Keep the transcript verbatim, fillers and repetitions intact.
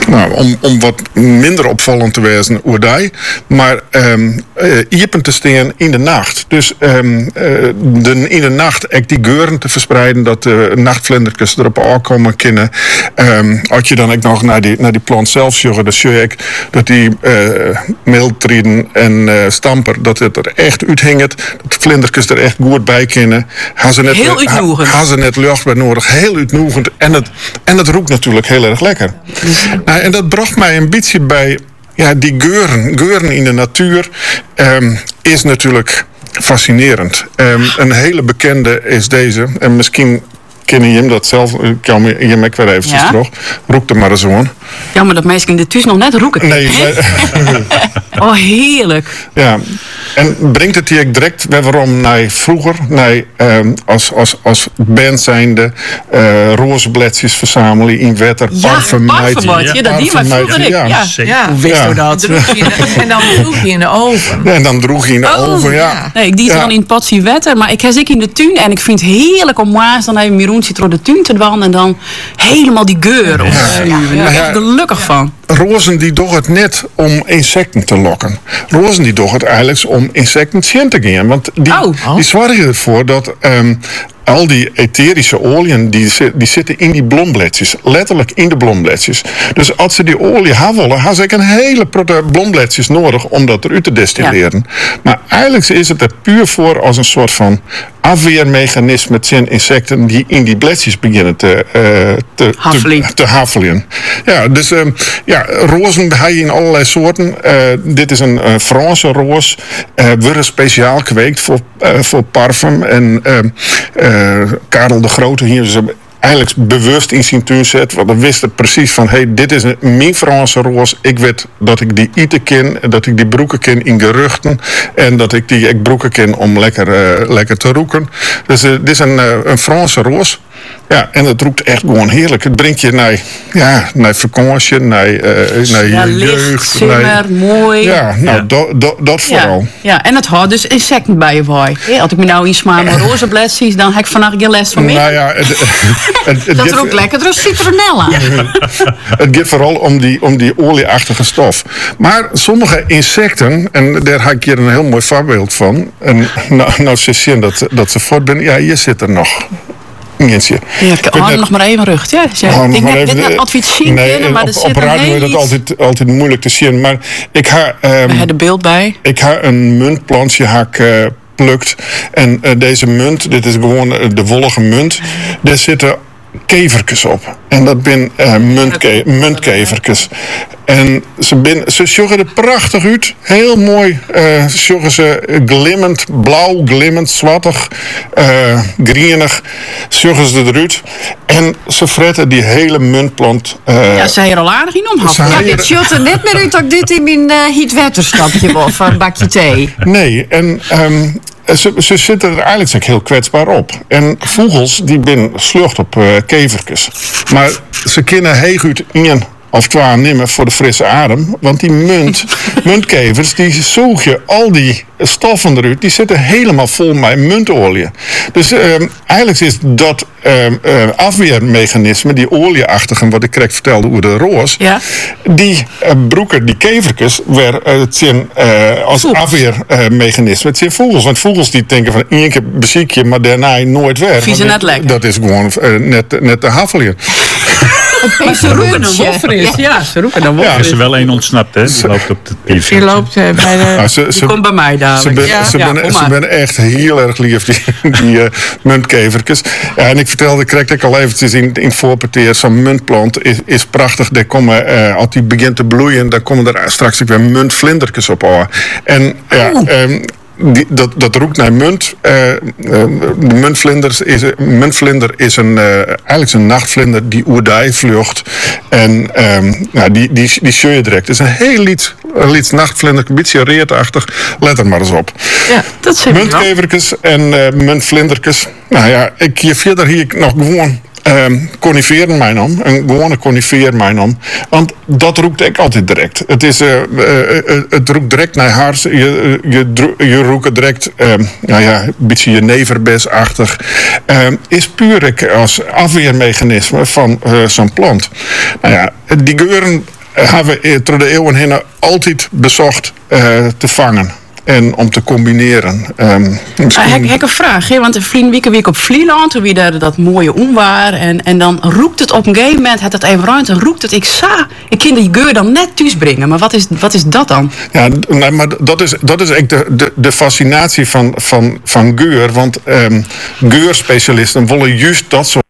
Nou, om, om wat minder opvallend te wezen, oerdij. Maar um, uh, iepen te staan in de nacht. Dus um, uh, de, in de nacht echt die geuren te verspreiden, dat de nachtvlindertjes erop aankomen kunnen. Um, als je dan ook nog naar die, naar die plant zelf zorgt, dan zie je ook dat die uh, meeltrieden en uh, stamper, dat het er echt uithingt. Dat de vlindertjes er echt goed bij kunnen. Gaan ze net, heel uitnoegend. Gaan ze net lucht bij nodig. Heel uitnoegend. En het, en het roekt natuurlijk heel erg lekker. Nou, en dat bracht mij een beetje bij ja, die geuren. Geuren in de natuur um, is natuurlijk fascinerend. Um, een hele bekende is deze. En misschien ken je hem dat zelf. Ik kan je hem ook weer eventjes ja? terug. Roek er maar eens aan. Ja, maar dat meisje in de thuis nog net roeken. Nee. Wij, oh, heerlijk. Ja. En brengt het hier direct weer waarom naar vroeger, naar, um, als, als, als band zijnde, uh, rozebladjes verzamelen in wetter, ja, parfummeidje. Ja, ja, dat die maar vroeger. Ja, ja. ja. Hoe wist ja. je dat? En dan droeg je in de oven. Ja, en dan droeg je in de oh, oven, ja. ja. Nee, ik die ja. dan in het pot zien wetten, maar ik heb ik in de tuin en ik vind het heerlijk om maas dan even Miroentje door de tuin te dwalen en dan helemaal die geur. Ja. Ja. Ja. Ja. Daar ben ik gelukkig van. Rozen die doen het net om insecten te lokken. Rozen die doen het eigenlijk om insecten zien te gaan. Want die, oh. die zorgen ervoor dat um, al die etherische oliën die, die zitten in die bloembladjes. Letterlijk in de bloembladjes. Dus als ze die olie gaan willen, hebben ze een hele protte bloembladjes nodig om dat eruit te destilleren. Ja. Maar eigenlijk is het er puur voor als een soort van afweermechanisme tegen insecten die in die bladjes beginnen te, uh, te, te, te hafelen. Ja, dus um, ja, rozen heb je in allerlei soorten. Uh, dit is een uh, Franse roos. Uh, worden speciaal gekweekt voor, uh, voor parfum. En uh, uh, Karel de Grote hier is eigenlijk bewust in zijn tuin zet. Want dan wist het precies van, hey, dit is een mijn Franse roos. Ik weet dat ik die eten ken, dat ik die broeken ken in geruchten. En dat ik die ik broeken ken om lekker, uh, lekker te roeken. Dus uh, dit is een, uh, een Franse roos. Ja, en het roept echt gewoon heerlijk. Het brengt je naar, ja, naar vakantie, naar, uh, naar ja, je licht, jeugd. simmer, naar, mooi. Ja, nou, ja. Dat, dat, dat vooral. Ja, ja, en het houdt dus insecten bij je bij. Ja, als ik me nou in smaak met rozenblad zie, dan heb ik vannacht geen les van meer. Nou ja, het, het, het dat gaat, roept lekker, er is citronella. Ja. Het gaat vooral om die, om die olieachtige stof. Maar sommige insecten, en daar heb ik hier een heel mooi voorbeeld van. En nou, nou ze zien dat, dat ze voort zijn. Ja, hier zit er nog. Eentje. Ja, ik had nog maar even rug. Ja, dus ja, ik denk net adviseren nee, kennen, maar op, er zit op radio is dat iets... altijd, altijd moeilijk te zien. Maar ik ga... Um, We hebben er beeld bij. Ik ga een muntplantje hak uh, plukt. En uh, deze munt, dit is gewoon uh, de wollige munt. Daar zitten kevertjes op. En dat zijn uh, muntke muntkevertjes. En ze, bin, ze zorgen er prachtig uit. Heel mooi. Uh, zorgen ze glimmend, blauw, glimmend, zwartig, uh, grienig. Zorgen ze eruit. En ze fretten die hele muntplant. Uh, ja, ze hebben er al aardig in omhappen. Ja, dit ziet er net meer uit dat ik dit in mijn uh, heatwetterstapje of een bakje thee. Nee, en... Um, Ze, ze zitten er eigenlijk heel kwetsbaar op. En vogels die binnen slucht op uh, kevertjes. Maar ze kunnen heel goed één of twee nemen voor de frisse adem. Want die munt, muntkevers die zogen al die stoffen eruit. Die zitten helemaal vol met muntolie. Dus uh, eigenlijk is dat uh, uh, afweermechanisme, die olieachtige, wat ik correct vertelde over de roos. Ja. Die uh, broeken, die kevertjes, weer uh, het zijn, uh, als vogels. Afweermechanisme. Het zijn vogels. Want vogels die denken van één keer beziek je, maar daarna nooit weer. Vies net lekker. Dat is gewoon uh, net, net de hafelen. Maar ze roepen een woffer is. Ja, ze roepen een woffer is. Er is er wel één ontsnapt, hè? Die loopt op de P V. Die loopt uh, bij de... Nou, ze, die ze, komt bij mij dadelijk. Ze ben, ja. ze ja, ben, ze ben echt heel erg lief, die, die uh, muntkevertjes. Ja, en ik vertelde, kreeg ik al eventjes in, in het voorparteer, zo'n muntplant is, is prachtig. Daar komen, uh, als die begint te bloeien, dan komen er straks weer muntvlindertjes op aan. En ja... Oh. Um, Die, dat, dat roept naar munt. Uh, de muntvlinders is, muntvlinder is een, uh, eigenlijk een nachtvlinder die oerdij vlucht. En um, nou, die, die, die zul je direct. Het is een heel lied, lied nachtvlinder, een beetje reetachtig. Let er maar eens op. Ja, dat zeg ik wel. Muntkevertjes en uh, muntvlindertjes. Nou ja, ik, hier verder hier nog gewoon... Um, coniferen mijn naam, een gewone conifer mijn naam. Want dat roept ik altijd direct. Het, is, uh, uh, uh, het roept direct naar hart. Je, uh, je, je roept direct, um, nou ja, een beetje je neverbesachtig. Um, is puur als afweermechanisme van uh, zo'n plant. Nou ja, die geuren hebben we door de eeuwen heen altijd bezocht uh, te vangen. En om te combineren. Um, misschien... Ik heb een vraag, hè? Want een vriend week week op Vlieland, toen we daar dat mooie onwaar. En, en dan roept het op een gegeven moment, het het even ruimte, en roept het, ik sa, ik kan die geur dan net thuis brengen. Maar wat is, wat is dat dan? Ja, nee, maar dat is, dat is echt de, de, de fascinatie van, van, van geur. Want um, geurspecialisten willen juist dat soort